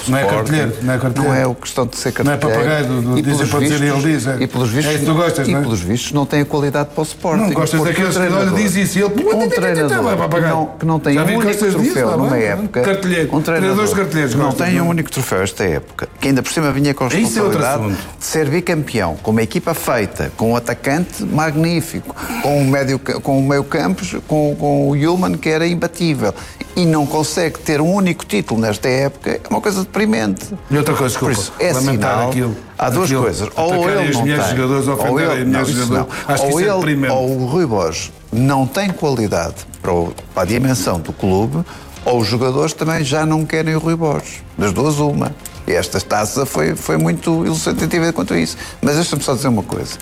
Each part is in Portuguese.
Não é cartilheiro, não é a questão de ser cartilheiro. Não é papagaio do dizer para dizer e ele diz. E pelos vistos, é isso que tu gostas, não é? E pelos vistos não tem a qualidade para o Sporting. Não gostas daqueles que olha, diz isso e ele... Um treinador que não tem um único troféu numa época... Um treinador que não tem um único troféu esta época, que ainda por cima vinha com a responsabilidade de ser bicampeão, com uma equipa feita, com um atacante magnífico, com o meio campo, com o Yulman, que era imbatível, e não consegue ter um único título nesta época, é uma coisa deprimente. E outra coisa, desculpa, por isso, é sinal, há duas coisas, ou ele não tem, ou o Rui Borges não tem qualidade para a dimensão do clube, ou os jogadores também já não querem o Rui Borges. Das duas, uma. E esta taça foi muito ilustrativa quanto a isso. Mas deixa-me só dizer uma coisa.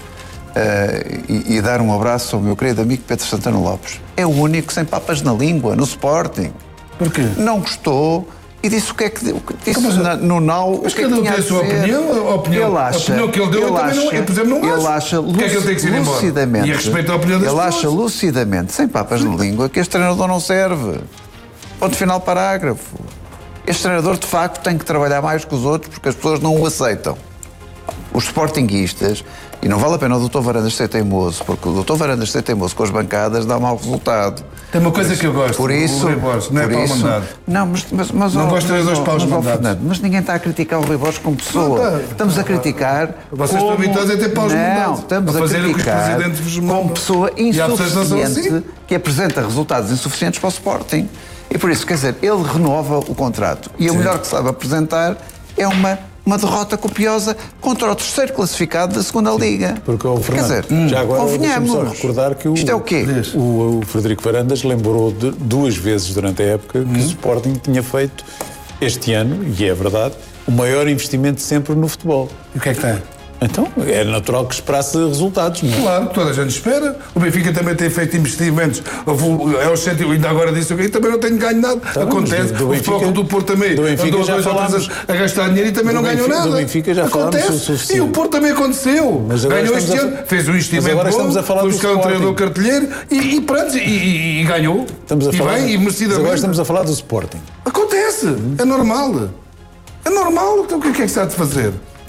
E dar um abraço ao meu querido amigo Pedro Santana Lopes. É o único sem papas na língua, no Sporting. Porquê? Não gostou e disse o que é que disse no Nau. Mas cada um tem a sua opinião. Ele acha, a opinião que ele deu, eu também não, eu, por exemplo, não ele acho. Acha que é que ele tem que ser lucidamente, e a respeito à opinião das ele pessoas. acha lucidamente, sem papas na língua, que este treinador não serve. Ponto final, parágrafo. Este treinador, de facto, tem que trabalhar mais que os outros porque as pessoas não o aceitam. Os sportinguistas, e não vale a pena o Dr. Varandas ser teimoso, porque o Dr. Varandas ser teimoso com as bancadas dá mau resultado. Tem uma coisa que eu gosto, por isso, não é Paulo Mandado. Não, mas não gosto de treinadores Paulo Mandado. Mas ninguém está a criticar o Rui Borges como pessoa. Estamos a criticar. Vocês estão habituados a ter Paulo Mandado. Não, estamos a criticar como pessoa insuficiente que apresenta resultados insuficientes para o Sporting. E por isso, quer dizer, ele renova o contrato. E o melhor que sabe apresentar é uma derrota copiosa contra o terceiro classificado da segunda Liga. Porque o Fernando, quer dizer, já agora deixa-me só recordar que isto é o quê? O Frederico Varandas lembrou duas vezes durante a época que o Sporting tinha feito este ano, e é verdade, o maior investimento sempre no futebol. E o que é que tem? Então, é natural que esperasse resultados, não é? Claro, toda a gente espera. O Benfica também tem feito investimentos. É o cêntimo, ainda agora disse o que também não tenho ganho nada. Tá, acontece. O Futebol do Porto também andou já falámos a gastar dinheiro e também não ganhou nada. Do Benfica já acontece. O suficiente. E o Porto também aconteceu. Ganhou este ano, fez um investimento bom, foi buscar um treinador cartilheiro e pronto, e ganhou. Estamos a falar, e merecidamente. Agora estamos a falar do Sporting. Acontece. É normal. É normal. Então o que é que se há de fazer?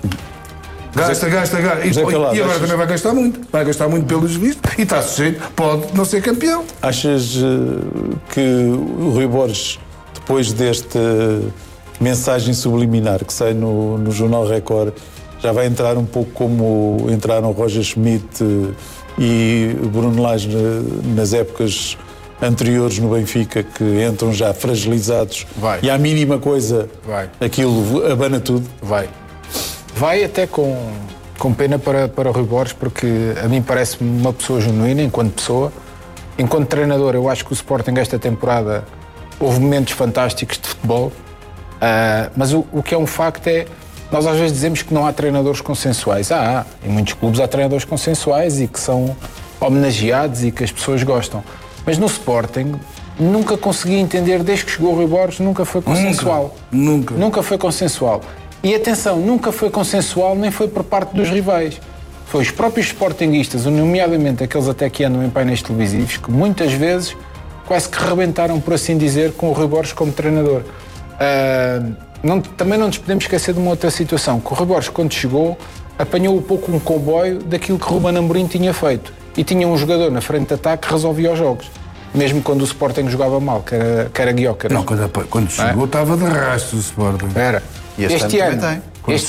Gasta. E agora também vai gastar muito. Vai gastar muito pelos vistos e está sujeito, pode não ser campeão. Achas que o Rui Borges, depois desta mensagem subliminar que sai no Jornal Record, já vai entrar um pouco como entraram Roger Schmidt e Bruno Lage nas épocas anteriores no Benfica, que entram já fragilizados e à mínima coisa aquilo abana tudo? Vai até com pena para o Rui Borges, porque a mim parece-me uma pessoa genuína enquanto pessoa. Enquanto treinador, eu acho que o Sporting esta temporada houve momentos fantásticos de futebol, mas o que é um facto é, nós às vezes dizemos que não há treinadores consensuais. Em muitos clubes há treinadores consensuais e que são homenageados e que as pessoas gostam. Mas no Sporting nunca consegui entender, desde que chegou o Rui Borges, nunca foi consensual. Nunca foi consensual. E atenção, nunca foi consensual, nem foi por parte dos rivais. Foi os próprios sportinguistas, nomeadamente aqueles até que andam em painéis televisivos, que muitas vezes quase que rebentaram, por assim dizer, com o Rui Borges como treinador. Também não nos podemos esquecer de uma outra situação, que o Rui Borges, quando chegou, apanhou um pouco um comboio daquilo que Ruben Amorim tinha feito. E tinha um jogador na frente de ataque que resolvia os jogos. Mesmo quando o Sporting jogava mal, que era Guioca. Não, quando chegou estava de rastro o Sporting. Era. Este ano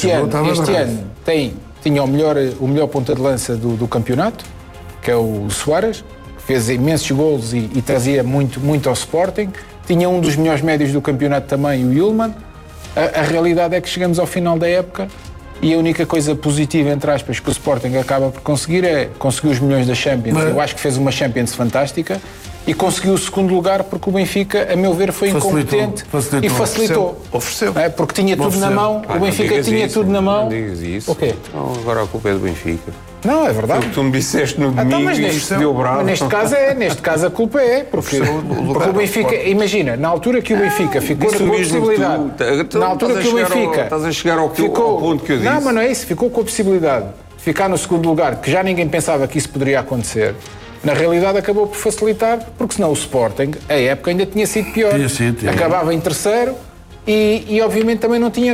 tinha o melhor ponta de lança do campeonato, que é o Soares, que fez imensos golos e trazia muito ao Sporting. Tinha um dos melhores médios do campeonato também, o Yulman. A realidade é que chegamos ao final da época e a única coisa positiva, entre aspas, que o Sporting acaba por conseguir é conseguir os milhões da Champions. Eu acho que fez uma Champions fantástica. E conseguiu o segundo lugar porque o Benfica, a meu ver, foi incompetente e facilitou. Ofereceu. Porque tinha tudo na mão, o Benfica tinha tudo na mão. Não digas isso. O quê? Então, agora a culpa é do Benfica. Não, é verdade. Foi o que tu me disseste no domingo e isto deu bravo. Neste caso a culpa é, porque o Benfica, imagina, na altura que o Benfica ficou com a possibilidade, na altura que o Benfica estás a chegar ao ponto que eu disse. Não, mas não é isso, ficou com a possibilidade de ficar no segundo lugar, que já ninguém pensava que isso poderia acontecer. Na realidade acabou por facilitar, porque senão o Sporting, a época ainda tinha sido pior. Acabava em terceiro e obviamente também não tinha